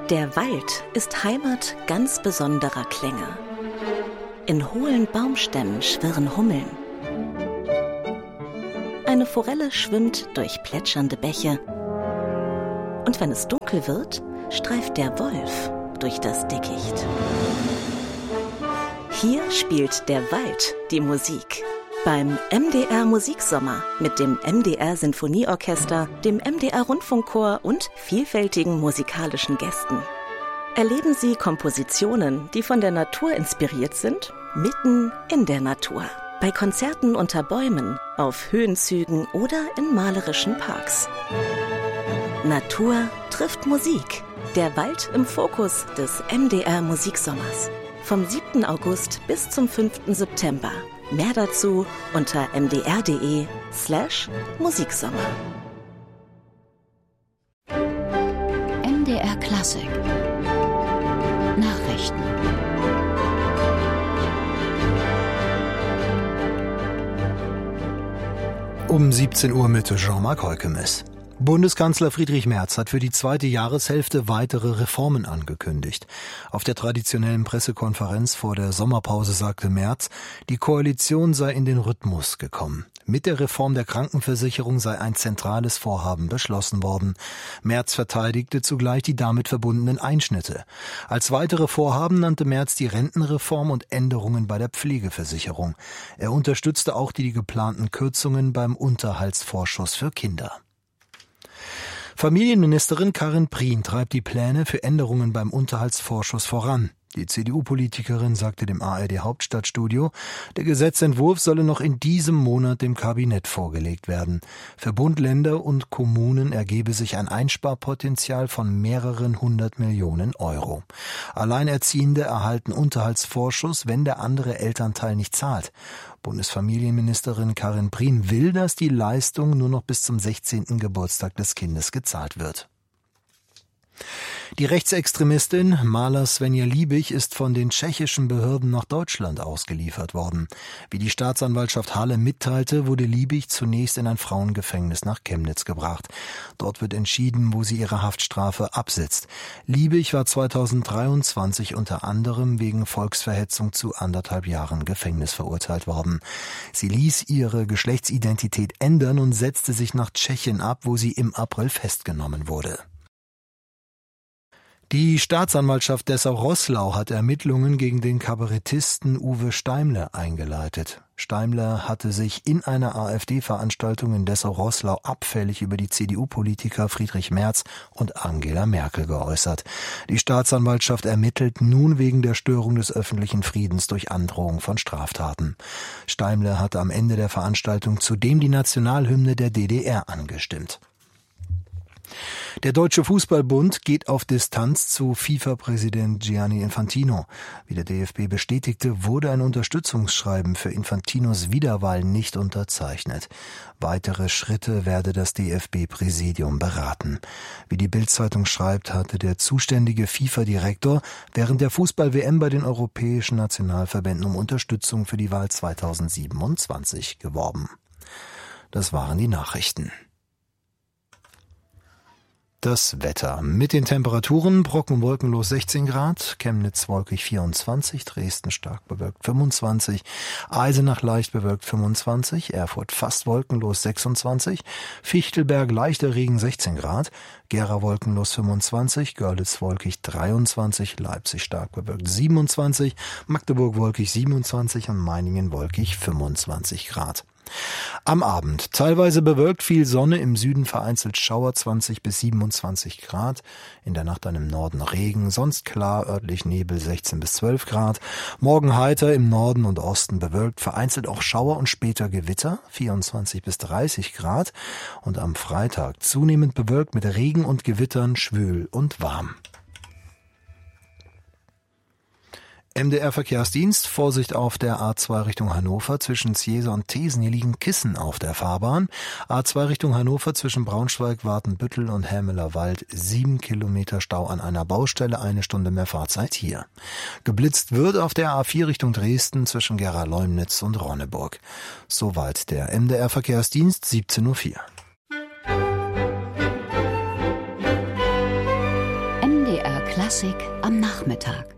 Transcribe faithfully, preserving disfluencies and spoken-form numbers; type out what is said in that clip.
Der Wald ist Heimat ganz besonderer Klänge. In hohlen Baumstämmen schwirren Hummeln. Eine Forelle schwimmt durch plätschernde Bäche. Und wenn es dunkel wird, streift der Wolf durch das Dickicht. Hier spielt der Wald die Musik. Beim M D R Musiksommer mit dem M D R Sinfonieorchester, dem M D R Rundfunkchor und vielfältigen musikalischen Gästen. Erleben Sie Kompositionen, die von der Natur inspiriert sind, mitten in der Natur. Bei Konzerten unter Bäumen, auf Höhenzügen oder in malerischen Parks. Natur trifft Musik. Der Wald im Fokus des M D R Musiksommers. Vom siebten August bis zum fünften September. Mehr dazu unter mdr.de slash Musiksommer. M D R Klassik. Nachrichten. Um siebzehn Uhr mit Jean-Marc Heukemes. Bundeskanzler Friedrich Merz hat für die zweite Jahreshälfte weitere Reformen angekündigt. Auf der traditionellen Pressekonferenz vor der Sommerpause sagte Merz, die Koalition sei in den Rhythmus gekommen. Mit der Reform der Krankenversicherung sei ein zentrales Vorhaben beschlossen worden. Merz verteidigte zugleich die damit verbundenen Einschnitte. Als weitere Vorhaben nannte Merz die Rentenreform und Änderungen bei der Pflegeversicherung. Er unterstützte auch die geplanten Kürzungen beim Unterhaltsvorschuss für Kinder. Familienministerin Karin Prien treibt die Pläne für Änderungen beim Unterhaltsvorschuss voran. Die C D U-Politikerin sagte dem A R D-Hauptstadtstudio, der Gesetzentwurf solle noch in diesem Monat dem Kabinett vorgelegt werden. Für Bund, Länder und Kommunen ergebe sich ein Einsparpotenzial von mehreren hundert Millionen Euro. Alleinerziehende erhalten Unterhaltsvorschuss, wenn der andere Elternteil nicht zahlt. Bundesfamilienministerin Karin Prien will, dass die Leistung nur noch bis zum sechzehnten Geburtstag des Kindes gezahlt wird. Die Rechtsextremistin Maler Svenja Liebig ist von den tschechischen Behörden nach Deutschland ausgeliefert worden. Wie die Staatsanwaltschaft Halle mitteilte, wurde Liebig zunächst in ein Frauengefängnis nach Chemnitz gebracht. Dort wird entschieden, wo sie ihre Haftstrafe absitzt. Liebig war zweitausenddreiundzwanzig unter anderem wegen Volksverhetzung zu anderthalb Jahren Gefängnis verurteilt worden. Sie ließ ihre Geschlechtsidentität ändern und setzte sich nach Tschechien ab, wo sie im April festgenommen wurde. Die Staatsanwaltschaft Dessau-Roßlau hat Ermittlungen gegen den Kabarettisten Uwe Steimler eingeleitet. Steimler hatte sich in einer AfD-Veranstaltung in Dessau-Roßlau abfällig über die C D U-Politiker Friedrich Merz und Angela Merkel geäußert. Die Staatsanwaltschaft ermittelt nun wegen der Störung des öffentlichen Friedens durch Androhung von Straftaten. Steimler hatte am Ende der Veranstaltung zudem die Nationalhymne der D D R angestimmt. Der Deutsche Fußballbund geht auf Distanz zu FIFA-Präsident Gianni Infantino. Wie der D F B bestätigte, wurde ein Unterstützungsschreiben für Infantinos Wiederwahl nicht unterzeichnet. Weitere Schritte werde das D F B-Präsidium beraten. Wie die Bild-Zeitung schreibt, hatte der zuständige FIFA-Direktor während der Fußball-W M bei den europäischen Nationalverbänden um Unterstützung für die Wahl zweitausendsiebenundzwanzig geworben. Das waren die Nachrichten. Das Wetter. Mit den Temperaturen: Brocken wolkenlos sechzehn Grad, Chemnitz wolkig vierundzwanzig, Dresden stark bewölkt fünfundzwanzig, Eisenach leicht bewölkt fünfundzwanzig, Erfurt fast wolkenlos sechsundzwanzig, Fichtelberg leichter Regen sechzehn Grad, Gera wolkenlos fünfundzwanzig, Görlitz wolkig dreiundzwanzig, Leipzig stark bewölkt siebenundzwanzig, Magdeburg wolkig siebenundzwanzig und Meiningen wolkig fünfundzwanzig Grad. Am Abend teilweise bewölkt, viel Sonne, im Süden vereinzelt Schauer, zwanzig bis siebenundzwanzig Grad, in der Nacht dann im Norden Regen, sonst klar, örtlich Nebel, sechzehn bis zwölf Grad, morgen heiter, im Norden und Osten bewölkt, vereinzelt auch Schauer und später Gewitter, vierundzwanzig bis dreißig Grad, und am Freitag zunehmend bewölkt mit Regen und Gewittern, schwül und warm. M D R-Verkehrsdienst, Vorsicht auf der A zwei Richtung Hannover zwischen Zieser und Thesen. Hier liegen Kissen auf der Fahrbahn. A zwei Richtung Hannover zwischen Braunschweig, Watenbüttel und Hämelerwald. Sieben Kilometer Stau an einer Baustelle, eine Stunde mehr Fahrzeit hier. Geblitzt wird auf der A vier Richtung Dresden zwischen Gera-Leumnitz und Ronneburg. Soweit der M D R-Verkehrsdienst, siebzehn Uhr vier. M D R Klassik am Nachmittag.